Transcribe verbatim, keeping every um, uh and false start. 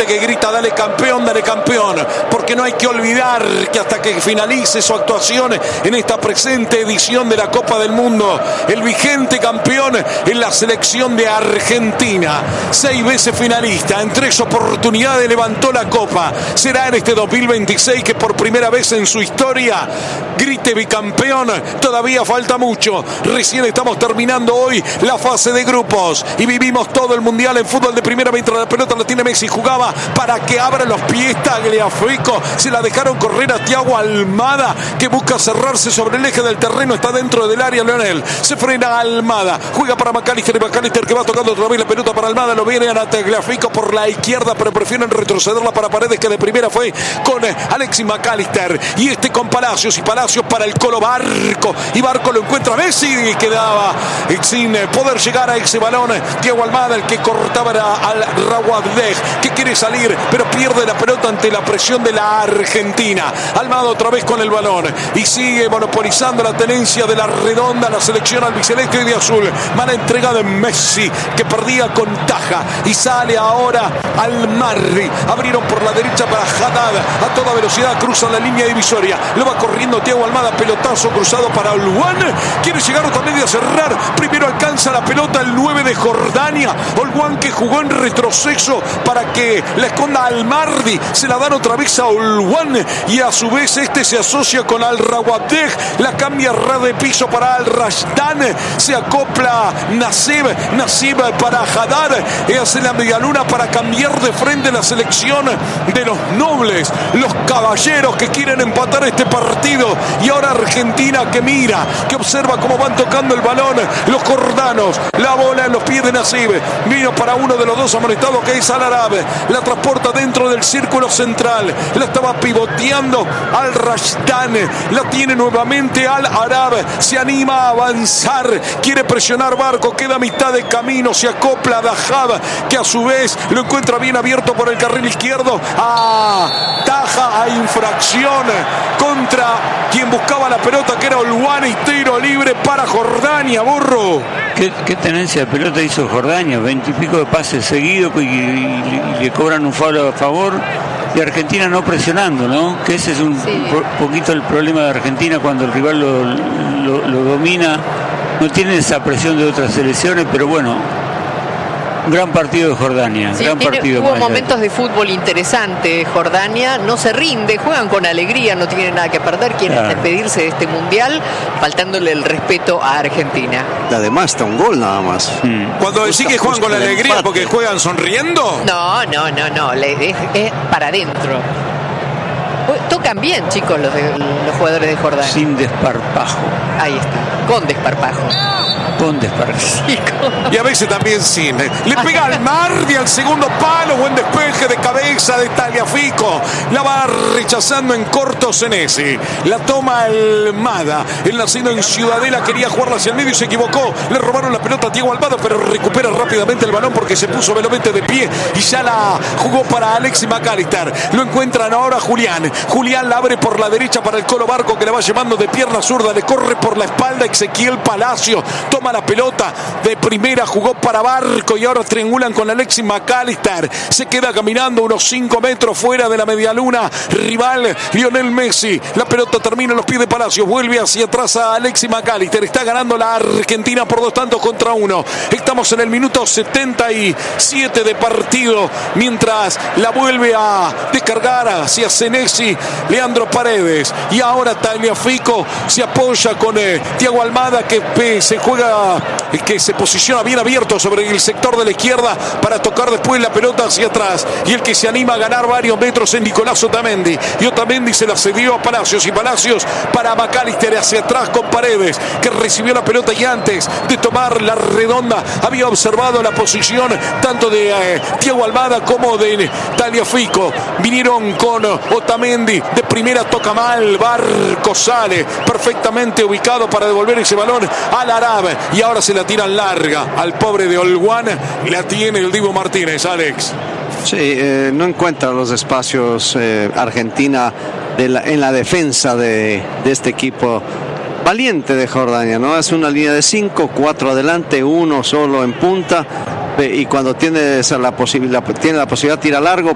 que grita dale campeón, dale campeón, porque no hay que olvidar que hasta que finalice su actuación en esta presente edición de la Copa del Mundo, el vigente campeón en la selección de Argentina, seis veces finalista, en tres oportunidades levantó la Copa. Será en este dos mil veintiséis que por primera vez en su historia grite bicampeón. Todavía falta mucho, recién estamos terminando hoy la fase de grupos y vivimos todo el mundial en fútbol de primera. Mientras la pelota la tiene Messi, jugaba para que abra los pies Tagliafico, se la dejaron correr a Thiago Almada, que busca cerrarse sobre el eje del terreno, está dentro del área. Leonel se frena Almada, juega para McAllister y McAllister que va tocando otra vez la pelota para Almada, lo viene a Tagliafico por la izquierda, pero prefieren retrocederla para Paredes, que de primera fue con Alexis McAllister, y este con Palacios, y Palacios para el Colo Barco, y Barco lo encuentra a Messi, y quedaba sin poder llegar a ese balón Thiago Almada, el que cortaba al Rawadej, que quiere salir pero pierde la pelota ante la presión de la Argentina. Almada otra vez con el balón y sigue monopolizando la tenencia de la redonda la selección albiceleste y de azul. Mala entrega de Messi, que perdía con taja, y sale ahora al Marri. Abrieron por la derecha para Haddad, a toda velocidad cruza la línea divisoria, lo va corriendo Thiago Almada, pelotazo cruzado para Olwan, quiere llegar otra media a cerrar, primero alcanza la pelota el nueve de Jordania, Olwan, que jugó en retroceso para que la esconda al Mardi, se la dan otra vez a Olwan, y a su vez este se asocia con Al Rawadej, la cambia ras de piso para Al Rashdan, se acopla Nasib, Nasib para Haddad, y hace la medialuna para cambiar de frente la selección de los nobles, los caballeros que quieren empatar este partido. Y ahora Argentina, que mira, que observa cómo van tocando el balón los jordanos, la bola en los pies de Nasib, vino para uno de los dos amonestados, que es Al Arab, la transporta dentro del círculo central, la estaba pivoteando Al Rashdan, la tiene nuevamente Al Arab, se anima a avanzar, quiere presionar Barco, queda a mitad de camino, se acopla a Dajab, que a su vez lo encuentra bien abierto por el carril izquierdo, a taja a infracción contra quien buscaba la pelota, que era Olwan, y tiro libre para Jordania. Burro, ¿Qué, qué tenencia de pelota hizo Jordania? Veintipico de pases seguidos y, y, y le cobran un foul a favor, y Argentina no presionando, ¿no? Que ese es un sí. po- poquito el problema de Argentina cuando el rival lo, lo, lo domina. No tiene esa presión de otras selecciones, pero bueno, un gran partido de Jordania, sí, gran tiene, partido. Hubo momentos de fútbol interesante. Jordania no se rinde, juegan con alegría, no tienen nada que perder, quieren claro. despedirse de este mundial, faltándole el respeto a Argentina. Además está un gol nada más. Mm. Cuando decís que juegan con alegría, empate. ¿Porque juegan sonriendo? No, no, no, no, es, es para adentro. Tocan bien, chicos, los, de, los jugadores de Jordania. Sin desparpajo. Ahí está, con desparpajo. Con desparpajo. Sí, con... Y a veces también sin. Le pega al Mardi al segundo palo, buen despeje de cabeza de Tagliafico. La va rechazando en corto Senesi. La toma Almada. El nacido en Ciudadela quería jugarla hacia el medio y se equivocó. Le robaron la pelota a Thiago Almada, pero recupera rápidamente el balón porque se puso velozmente de pie y ya la jugó para Alexis McAllister. Lo encuentran ahora Julián. Julián la abre por la derecha para el Colo Barco, que le va llevando de pierna zurda, le corre por la espalda Ezequiel Palacio, toma la pelota de primera, jugó para Barco y ahora triangulan con Alexis McAllister, se queda caminando unos cinco metros fuera de la medialuna rival Lionel Messi, la pelota termina en los pies de Palacio, vuelve hacia atrás a Alexis McAllister, está ganando la Argentina por dos tantos contra uno, estamos en el minuto setenta y siete de partido, mientras la vuelve a descargar hacia Senesi Leandro Paredes, y ahora Tagliafico se apoya con eh, Thiago Almada, que eh, se juega, eh, que se posiciona bien abierto sobre el sector de la izquierda para tocar después la pelota hacia atrás, y el que se anima a ganar varios metros es Nicolás Otamendi, y Otamendi se la cedió a Palacios, y Palacios para McAllister hacia atrás con Paredes, que recibió la pelota y antes de tomar la redonda había observado la posición tanto de eh, Thiago Almada como de Tagliafico, vinieron con Otamendi de primera, toca mal, Barco sale perfectamente ubicado para devolver ese balón al Arab, y ahora se la tiran larga al pobre de Olwan y la tiene el Dibu Martínez. Alex. Sí, eh, no encuentra los espacios eh, Argentina de la, en la defensa de, de este equipo valiente de Jordania, ¿no? Es una línea de cinco, cuatro adelante, uno solo en punta, y cuando tiene la posibilidad, tiene la posibilidad de tirar largo,